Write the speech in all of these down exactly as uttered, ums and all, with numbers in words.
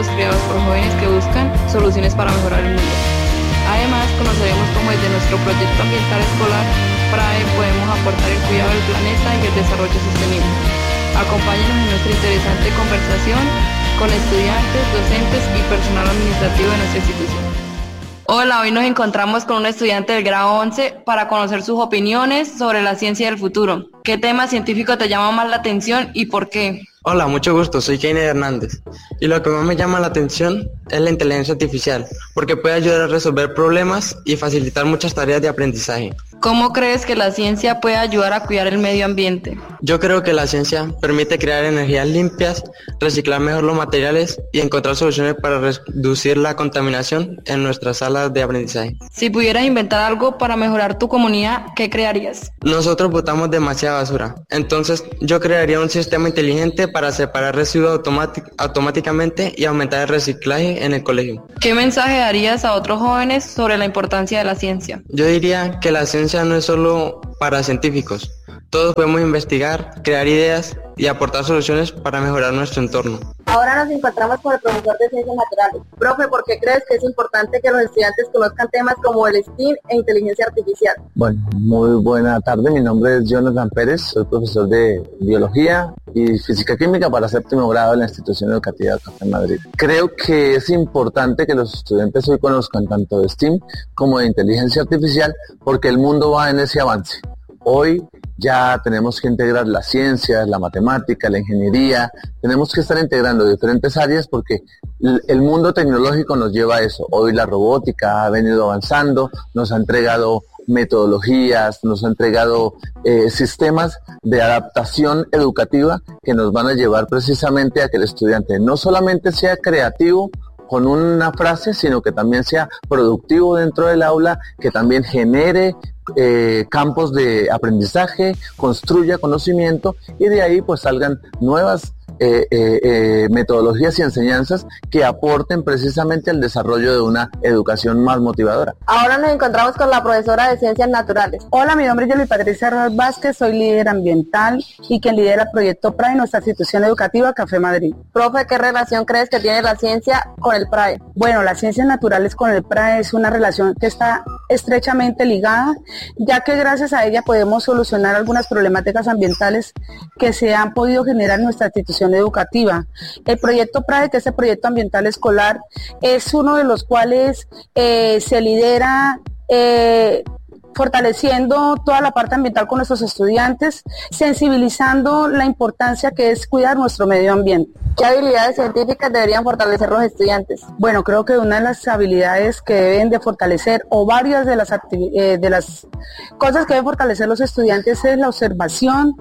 creados por jóvenes que buscan soluciones para mejorar el mundo. Además, conoceremos cómo desde nuestro proyecto ambiental escolar PRAE podemos aportar el cuidado del planeta y el desarrollo sostenible. Acompáñenos en nuestra interesante conversación con estudiantes, docentes y personal administrativo de nuestra institución. Hola, hoy nos encontramos con un estudiante del grado once para conocer sus opiniones sobre la ciencia del futuro. ¿Qué tema científico te llama más la atención y por qué? Hola, mucho gusto, soy Keiner Hernández y lo que más me llama la atención es la inteligencia artificial, porque puede ayudar a resolver problemas y facilitar muchas tareas de aprendizaje. ¿Cómo crees que la ciencia puede ayudar a cuidar el medio ambiente? Yo creo que la ciencia permite crear energías limpias, reciclar mejor los materiales y encontrar soluciones para reducir la contaminación en nuestras salas de aprendizaje. Si pudieras inventar algo para mejorar tu comunidad, ¿qué crearías? Nosotros botamos demasiada basura, entonces yo crearía un sistema inteligente para separar residuos automátic- automáticamente y aumentar el reciclaje en el colegio. ¿Qué mensaje darías a otros jóvenes sobre la importancia de la ciencia? Yo diría que la ciencia no es solo para científicos. Todos podemos investigar, crear ideas y aportar soluciones para mejorar nuestro entorno. Ahora nos encontramos con el profesor de Ciencias Naturales. Profe, ¿por qué crees que es importante que los estudiantes conozcan temas como el S T E A M e inteligencia artificial? Bueno, muy buena tarde. Mi nombre es Jonathan Pérez, soy profesor de Biología y Física Química para séptimo grado de la institución educativa Café Madrid. Creo que es importante que los estudiantes hoy conozcan tanto de S T E A M como de inteligencia artificial porque el mundo va en ese avance. Hoy ya tenemos que integrar las ciencias, la matemática, la ingeniería, tenemos que estar integrando diferentes áreas porque el mundo tecnológico nos lleva a eso. Hoy la robótica ha venido avanzando, nos ha entregado metodologías, nos ha entregado eh, sistemas de adaptación educativa que nos van a llevar precisamente a que el estudiante no solamente sea creativo con una frase, sino que también sea productivo dentro del aula, que también genere eh, campos de aprendizaje, construya conocimiento y de ahí pues salgan nuevas Eh, eh, eh, metodologías y enseñanzas que aporten precisamente al desarrollo de una educación más motivadora. Ahora nos encontramos con la profesora de Ciencias Naturales. Hola, mi nombre es Yoli Patricia Rojas Vázquez, soy líder ambiental y quien lidera el proyecto PRAE en nuestra institución educativa Café Madrid. Profe, ¿qué relación crees que tiene la ciencia con el PRAE? Bueno, las ciencias naturales con el PRAE es una relación que está estrechamente ligada, ya que gracias a ella podemos solucionar algunas problemáticas ambientales que se han podido generar en nuestra institución educativa. El proyecto PRAE, que es el proyecto ambiental escolar, es uno de los cuales eh, se lidera eh, fortaleciendo toda la parte ambiental con nuestros estudiantes, sensibilizando la importancia que es cuidar nuestro medio ambiente. ¿Qué habilidades científicas deberían fortalecer los estudiantes? Bueno, creo que una de las habilidades que deben de fortalecer, o varias de las, activi- eh, de las cosas que deben fortalecer los estudiantes es la observación.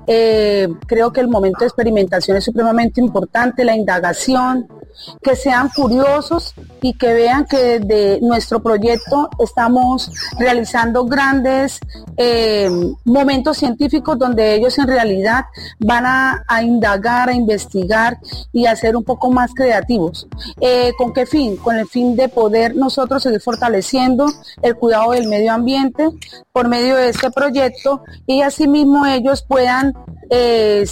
Eh, creo que el momento de experimentación es supremamente importante, la indagación, que sean curiosos y que vean que desde nuestro proyecto estamos realizando grandes eh, momentos científicos donde ellos en realidad van a, a indagar, a investigar y a ser un poco más creativos. Eh, ¿Con qué fin? Con el fin de poder nosotros seguir fortaleciendo el cuidado del medio ambiente por medio de este proyecto y asimismo ellos puedan eh,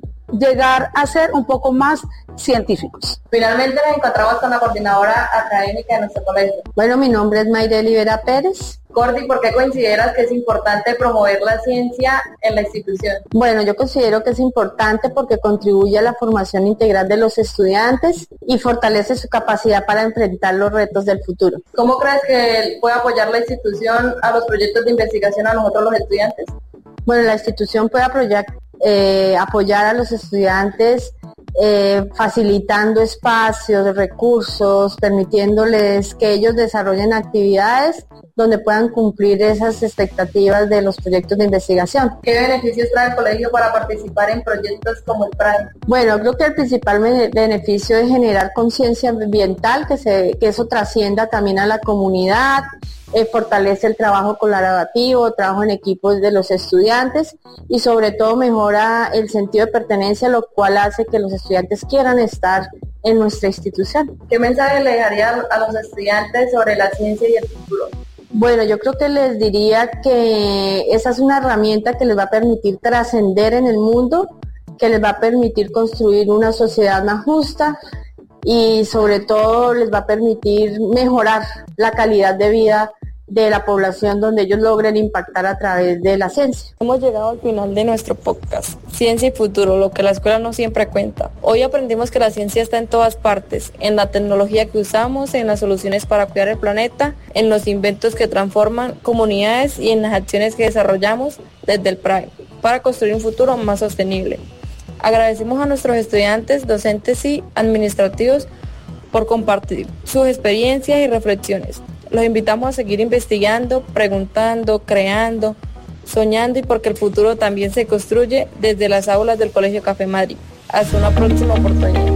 llegar a ser un poco más científicos. Finalmente nos encontramos con la coordinadora académica de nuestro colegio. Bueno, mi nombre es Mayreli Vera Pérez. Cordy, ¿por qué consideras que es importante promover la ciencia en la institución? Bueno, yo considero que es importante porque contribuye a la formación integral de los estudiantes y fortalece su capacidad para enfrentar los retos del futuro. ¿Cómo crees que puede apoyar la institución a los proyectos de investigación a nosotros los estudiantes? Bueno, la institución puede apoyar, eh, apoyar a los estudiantes Eh, facilitando espacios, recursos, permitiéndoles que ellos desarrollen actividades donde puedan cumplir esas expectativas de los proyectos de investigación. ¿Qué beneficios trae el colegio para participar en proyectos como el PRAE? Bueno, creo que el principal beneficio es generar conciencia ambiental, que, se, que eso trascienda también a la comunidad, eh, fortalece el trabajo colaborativo, trabajo en equipos de los estudiantes y sobre todo mejora el sentido de pertenencia, lo cual hace que los estudiantes quieran estar en nuestra institución. ¿Qué mensaje le daría a los estudiantes sobre la ciencia y el futuro? Bueno, yo creo que les diría que esa es una herramienta que les va a permitir trascender en el mundo, que les va a permitir construir una sociedad más justa y sobre todo les va a permitir mejorar la calidad de vida de la población donde ellos logren impactar a través de la ciencia. Hemos llegado al final de nuestro podcast, Ciencia y Futuro, lo que la escuela no siempre cuenta. Hoy aprendimos que la ciencia está en todas partes, en la tecnología que usamos, en las soluciones para cuidar el planeta, en los inventos que transforman comunidades y en las acciones que desarrollamos desde el P R A E para construir un futuro más sostenible. Agradecemos a nuestros estudiantes, docentes y administrativos por compartir sus experiencias y reflexiones. Los invitamos a seguir investigando, preguntando, creando, soñando y porque el futuro también se construye desde las aulas del Colegio Café Madrid. Hasta una próxima oportunidad.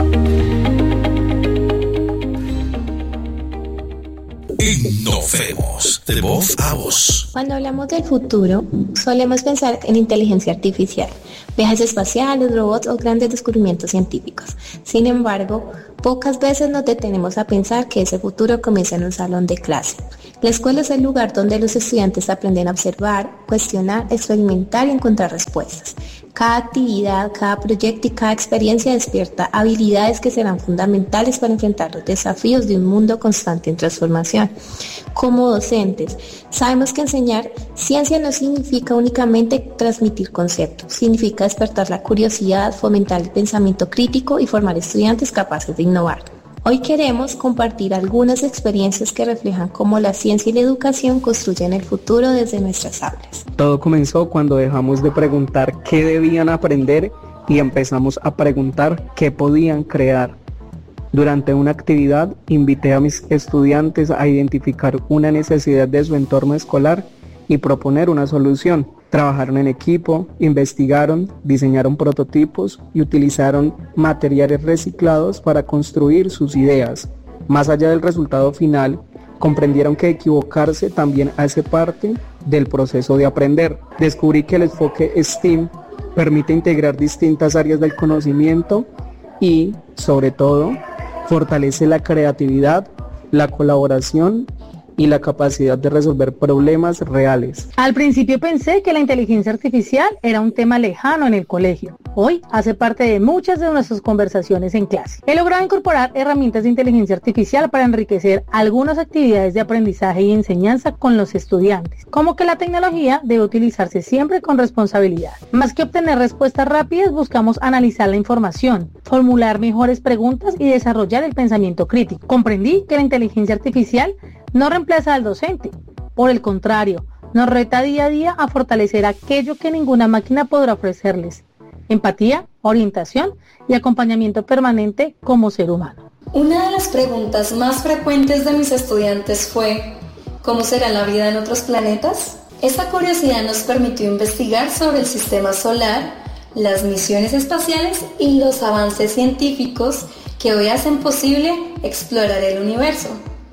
Innovemos de voz a voz. Cuando hablamos del futuro, solemos pensar en inteligencia artificial, viajes espaciales, robots o grandes descubrimientos científicos. Sin embargo, pocas veces nos detenemos a pensar que ese futuro comienza en un salón de clase. La escuela es el lugar donde los estudiantes aprenden a observar, cuestionar, experimentar y encontrar respuestas. Cada actividad, cada proyecto y cada experiencia despierta habilidades que serán fundamentales para enfrentar los desafíos de un mundo constante en transformación. Como docentes, sabemos que enseñar ciencia no significa únicamente transmitir conceptos, significa despertar la curiosidad, fomentar el pensamiento crítico y formar estudiantes capaces de innovar. Hoy queremos compartir algunas experiencias que reflejan cómo la ciencia y la educación construyen el futuro desde nuestras aulas. Todo comenzó cuando dejamos de preguntar qué debían aprender y empezamos a preguntar qué podían crear. Durante una actividad, invité a mis estudiantes a identificar una necesidad de su entorno escolar y proponer una solución. Trabajaron en equipo, investigaron, diseñaron prototipos y utilizaron materiales reciclados para construir sus ideas. Más allá del resultado final, comprendieron que equivocarse también hace parte del proceso de aprender. Descubrí que el enfoque STEAM permite integrar distintas áreas del conocimiento y, sobre todo, fortalece la creatividad, la colaboración y la capacidad de resolver problemas reales. Al principio pensé que la inteligencia artificial era un tema lejano en el colegio. Hoy hace parte de muchas de nuestras conversaciones en clase. He logrado incorporar herramientas de inteligencia artificial para enriquecer algunas actividades de aprendizaje y enseñanza con los estudiantes, como que la tecnología debe utilizarse siempre con responsabilidad. Más que obtener respuestas rápidas, buscamos analizar la información, formular mejores preguntas y desarrollar el pensamiento crítico. Comprendí que la inteligencia artificial no reemplaza al docente, por el contrario, nos reta día a día a fortalecer aquello que ninguna máquina podrá ofrecerles: empatía, orientación y acompañamiento permanente como ser humano. Una de las preguntas más frecuentes de mis estudiantes fue: ¿cómo será la vida en otros planetas? Esta curiosidad nos permitió investigar sobre el sistema solar, las misiones espaciales y los avances científicos que hoy hacen posible explorar el universo.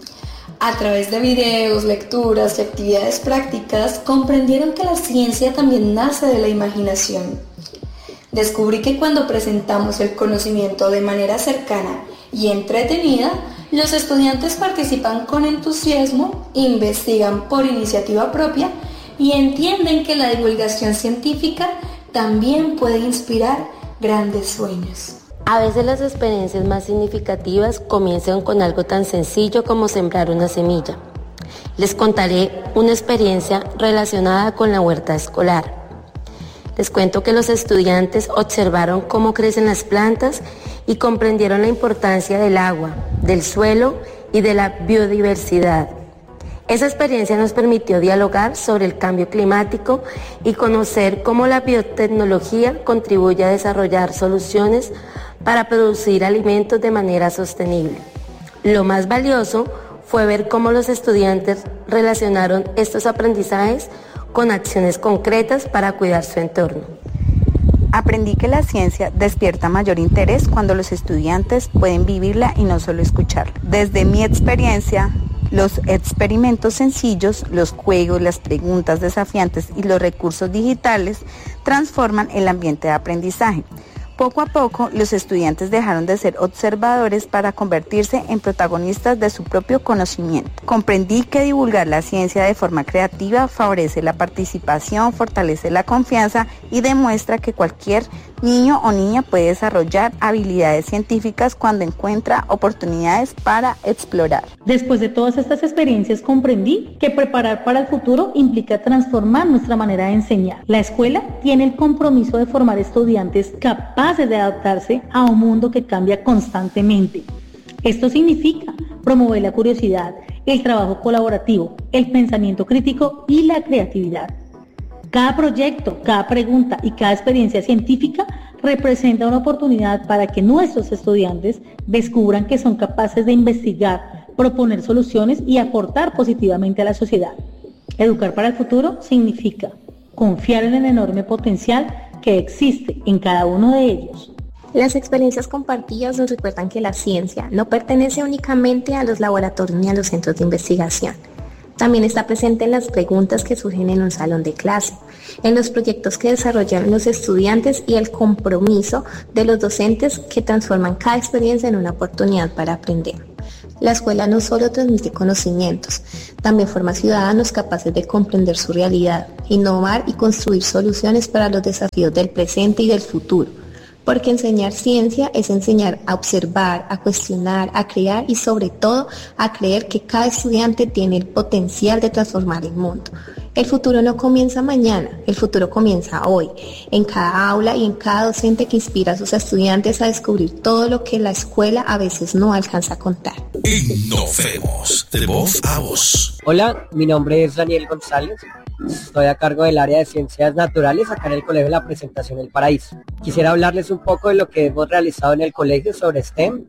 A través de videos, lecturas y actividades prácticas, comprendieron que la ciencia también nace de la imaginación. Descubrí que cuando presentamos el conocimiento de manera cercana y entretenida, los estudiantes participan con entusiasmo, investigan por iniciativa propia y entienden que la divulgación científica también puede inspirar grandes sueños. A veces las experiencias más significativas comienzan con algo tan sencillo como sembrar una semilla. Les contaré una experiencia relacionada con la huerta escolar. Les cuento que los estudiantes observaron cómo crecen las plantas y comprendieron la importancia del agua, del suelo y de la biodiversidad. Esa experiencia nos permitió dialogar sobre el cambio climático y conocer cómo la biotecnología contribuye a desarrollar soluciones para producir alimentos de manera sostenible. Lo más valioso fue ver cómo los estudiantes relacionaron estos aprendizajes con acciones concretas para cuidar su entorno. Aprendí que la ciencia despierta mayor interés cuando los estudiantes pueden vivirla y no solo escucharla. Desde mi experiencia, los experimentos sencillos, los juegos, las preguntas desafiantes y los recursos digitales transforman el ambiente de aprendizaje. Poco a poco, los estudiantes dejaron de ser observadores para convertirse en protagonistas de su propio conocimiento. Comprendí que divulgar la ciencia de forma creativa favorece la participación, fortalece la confianza y demuestra que cualquier niño o niña puede desarrollar habilidades científicas cuando encuentra oportunidades para explorar. Después de todas estas experiencias comprendí que preparar para el futuro implica transformar nuestra manera de enseñar. La escuela tiene el compromiso de formar estudiantes capaces de adaptarse a un mundo que cambia constantemente. Esto significa promover la curiosidad, el trabajo colaborativo, el pensamiento crítico y la creatividad. Cada proyecto, cada pregunta y cada experiencia científica representa una oportunidad para que nuestros estudiantes descubran que son capaces de investigar, proponer soluciones y aportar positivamente a la sociedad. Educar para el futuro significa confiar en el enorme potencial que existe en cada uno de ellos. Las experiencias compartidas nos recuerdan que la ciencia no pertenece únicamente a los laboratorios ni a los centros de investigación. También está presente en las preguntas que surgen en un salón de clase, en los proyectos que desarrollan los estudiantes y el compromiso de los docentes que transforman cada experiencia en una oportunidad para aprender. La escuela no solo transmite conocimientos, también forma ciudadanos capaces de comprender su realidad, innovar y construir soluciones para los desafíos del presente y del futuro. Porque enseñar ciencia es enseñar a observar, a cuestionar, a crear y sobre todo a creer que cada estudiante tiene el potencial de transformar el mundo. El futuro no comienza mañana, el futuro comienza hoy, en cada aula y en cada docente que inspira a sus estudiantes a descubrir todo lo que la escuela a veces no alcanza a contar. Innovemos, de voz a voz. Hola, mi nombre es Daniel González. Estoy a cargo del área de Ciencias Naturales acá en el Colegio de la Presentación El Paraíso. Quisiera hablarles un poco de lo que hemos realizado en el colegio sobre STEM.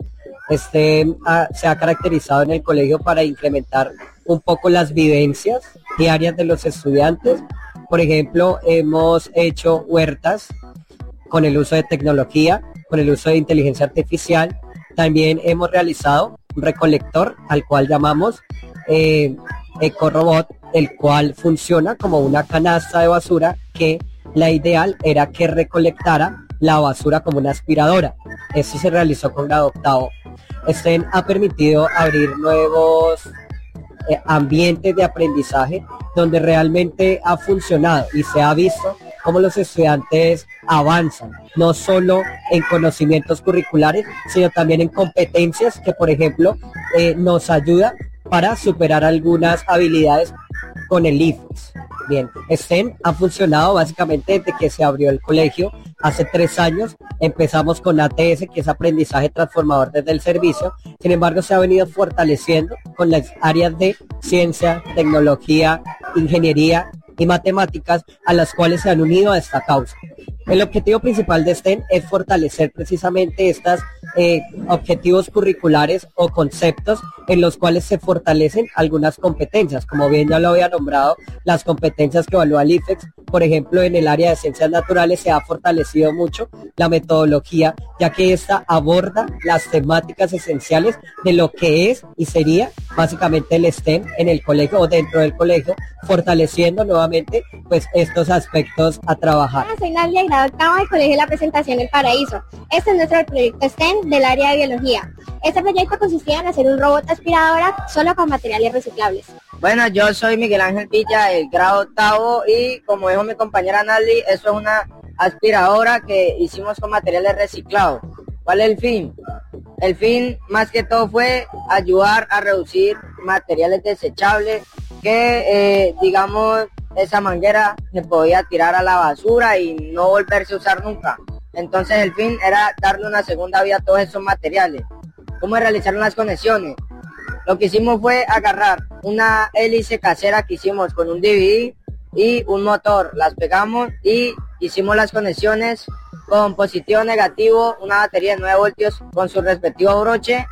STEM ha, se ha caracterizado en el colegio para incrementar un poco las vivencias diarias de los estudiantes. Por ejemplo, hemos hecho huertas con el uso de tecnología, con el uso de inteligencia artificial. También hemos realizado un recolector al cual llamamos eh, EcoRobot, el cual funciona como una canasta de basura que la ideal era que recolectara la basura como una aspiradora. Esto se realizó con grado octavo. STEM ha permitido abrir nuevos eh, ambientes de aprendizaje donde realmente ha funcionado y se ha visto cómo los estudiantes avanzan, no solo en conocimientos curriculares, sino también en competencias que, por ejemplo, eh, nos ayuda para superar algunas habilidades con el I F E S. Bien, STEM ha funcionado básicamente desde que se abrió el colegio hace tres años. Empezamos con A T S, que es aprendizaje transformador desde el servicio. Sin embargo, se ha venido fortaleciendo con las áreas de ciencia, tecnología, ingeniería y matemáticas, a las cuales se han unido a esta causa. El objetivo principal de STEM es fortalecer precisamente estos eh, objetivos curriculares o conceptos en los cuales se fortalecen algunas competencias, como bien ya lo había nombrado, las competencias que evalúa el I F E S. Por ejemplo, en el área de ciencias naturales se ha fortalecido mucho la metodología, ya que esta aborda las temáticas esenciales de lo que es y sería básicamente el STEM en el colegio o dentro del colegio, fortaleciendo nuevamente pues estos aspectos a trabajar. Hola, soy Nadia, grado octavo del Colegio de la Presentación El Paraíso. Este es nuestro proyecto STEM del área de biología. Este proyecto consistía en hacer un robot aspiradora solo con materiales reciclables. Bueno, yo soy Miguel Ángel Villa, del grado octavo, y como dijo mi compañera Nali, eso es una aspiradora que hicimos con materiales reciclados. ¿Cuál es el fin? El fin más que todo fue ayudar a reducir materiales desechables que, eh, digamos, esa manguera se podía tirar a la basura y no volverse a usar nunca. Entonces el fin era darle una segunda vida a todos esos materiales. ¿Cómo realizaron las conexiones? Lo que hicimos fue agarrar una hélice casera que hicimos con un D V D y un motor. Las pegamos y hicimos las conexiones con positivo, negativo, una batería de nueve voltios con su respectivo broche,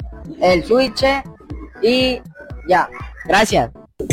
el switch y ya. Gracias.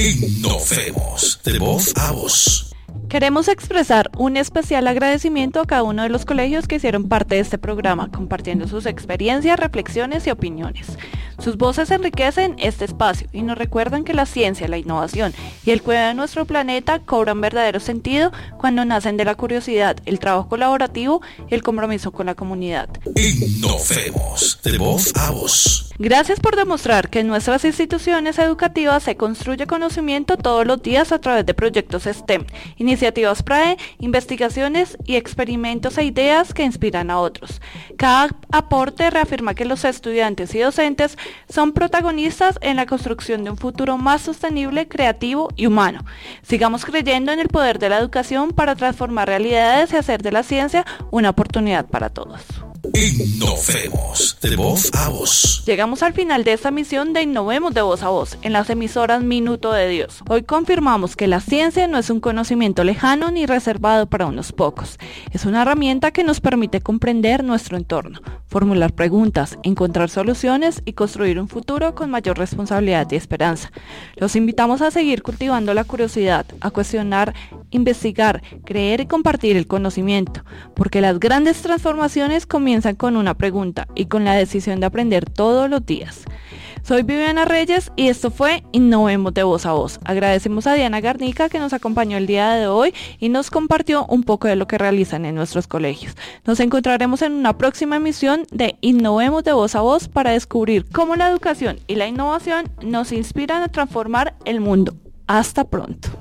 Innovemos, de voz a voz. Queremos expresar un especial agradecimiento a cada uno de los colegios que hicieron parte de este programa, compartiendo sus experiencias, reflexiones y opiniones. Sus voces enriquecen este espacio y nos recuerdan que la ciencia, la innovación y el cuidado de nuestro planeta cobran verdadero sentido cuando nacen de la curiosidad, el trabajo colaborativo y el compromiso con la comunidad. Innovemos, de voz a voz. Gracias por demostrar que en nuestras instituciones educativas se construye conocimiento todos los días a través de proyectos STEM, iniciativas P R A E, investigaciones y experimentos e ideas que inspiran a otros. Cada aporte reafirma que los estudiantes y docentes son protagonistas en la construcción de un futuro más sostenible, creativo y humano. Sigamos creyendo en el poder de la educación para transformar realidades y hacer de la ciencia una oportunidad para todos. Innovemos, de voz a voz. Llegamos al final de esta misión de Innovemos de voz a voz en las emisoras Minuto de Dios. Hoy confirmamos que la ciencia no es un conocimiento lejano ni reservado para unos pocos. Es una herramienta que nos permite comprender nuestro entorno, formular preguntas, encontrar soluciones y construir un futuro con mayor responsabilidad y esperanza. Los invitamos a seguir cultivando la curiosidad, a cuestionar, investigar, creer y compartir el conocimiento, porque las grandes transformaciones comienzan con una pregunta y con la decisión de aprender todos los días. Soy Viviana Reyes y esto fue Innovemos de voz a voz. Agradecemos a Diana Garnica que nos acompañó el día de hoy y nos compartió un poco de lo que realizan en nuestros colegios. Nos encontraremos en una próxima emisión de Innovemos de voz a voz para descubrir cómo la educación y la innovación nos inspiran a transformar el mundo. Hasta pronto.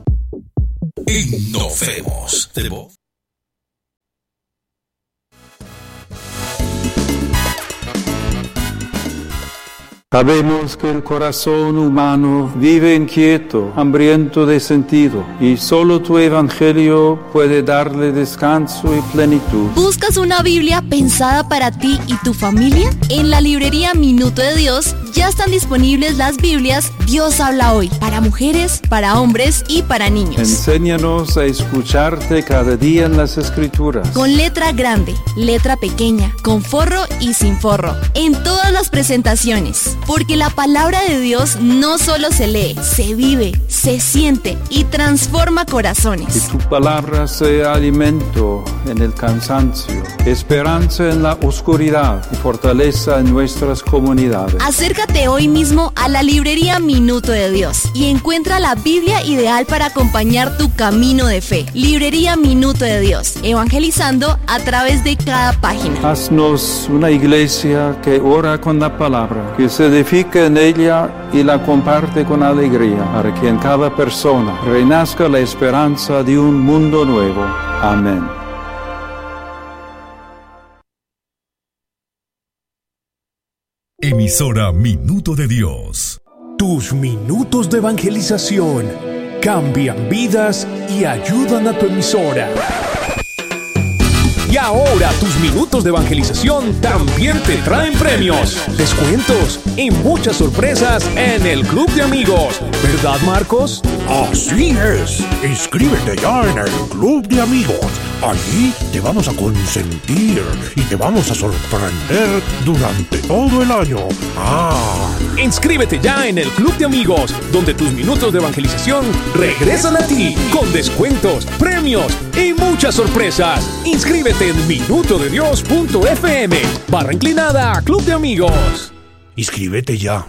Innovemos de voz. Sabemos que el corazón humano vive inquieto, hambriento de sentido, y solo tu evangelio puede darle descanso y plenitud. ¿Buscas una Biblia pensada para ti y tu familia? En la librería Minuto de Dios ya están disponibles las Biblias Dios habla hoy, para mujeres, para hombres y para niños. Enséñanos a escucharte cada día en las Escrituras. Con letra grande, letra pequeña, con forro y sin forro, en todas las presentaciones. Porque la palabra de Dios no solo se lee, se vive, se siente y transforma corazones. Que tu palabra sea alimento en el cansancio, esperanza en la oscuridad y fortaleza en nuestras comunidades. Acércate hoy mismo a la librería Minuto de Dios y encuentra la Biblia ideal para acompañar tu camino de fe. Librería Minuto de Dios, evangelizando a través de cada página. Haznos una iglesia que ora con la palabra, que se edifica en ella y la comparte con alegría, para que en cada persona renazca la esperanza de un mundo nuevo. Amén. Emisora Minuto de Dios. Tus minutos de evangelización cambian vidas y ayudan a tu emisora. Y ahora tus minutos de evangelización también te traen premios, descuentos y muchas sorpresas en el Club de Amigos. ¿Verdad, Marcos? Así es. Inscríbete ya en el Club de Amigos. Allí te vamos a consentir y te vamos a sorprender durante todo el año. Ah. Inscríbete ya en el Club de Amigos, donde tus minutos de evangelización regresan a ti con descuentos, premios y muchas sorpresas. Inscríbete en minutodedios punto f m barra inclinada Club de Amigos. Inscríbete ya.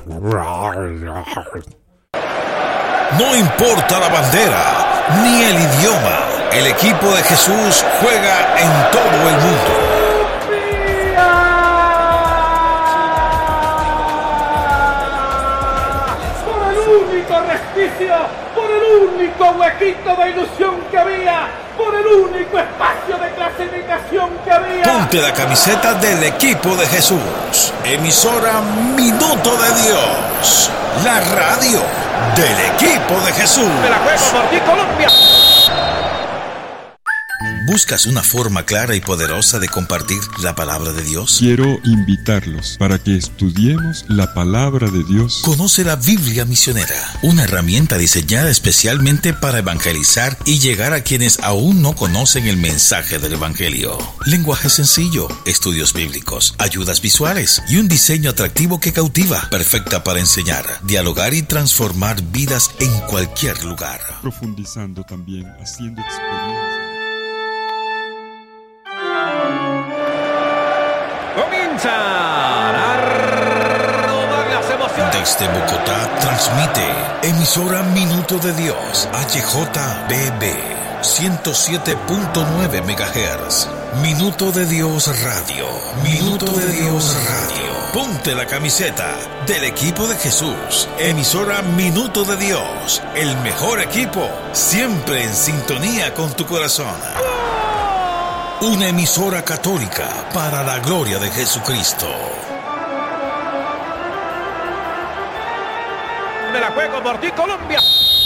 No importa la bandera ni el idioma, el equipo de Jesús juega en todo el mundo. Por el único resquicio, por el único huequito de ilusión que había, por el único espacio de clasificación que había. Ponte la camiseta del equipo de Jesús. Emisora Minuto de Dios. La radio del equipo de Jesús. Me la juego por ti, Colombia. ¿Buscas una forma clara y poderosa de compartir la palabra de Dios? Quiero invitarlos para que estudiemos la palabra de Dios. Conoce la Biblia Misionera, una herramienta diseñada especialmente para evangelizar y llegar a quienes aún no conocen el mensaje del Evangelio. Lenguaje sencillo, estudios bíblicos, ayudas visuales y un diseño atractivo que cautiva, perfecta para enseñar, dialogar y transformar vidas en cualquier lugar. Profundizando también, haciendo experiencias. Comienzan a robar las emociones. Desde Bogotá transmite emisora Minuto de Dios, H J B B, ciento siete punto nueve megahertz. Minuto de Dios Radio. Minuto de Dios Radio. Ponte la camiseta del equipo de Jesús. Emisora Minuto de Dios. El mejor equipo, siempre en sintonía con tu corazón. Una emisora católica para la gloria de Jesucristo. Me la juego por ti, Colombia.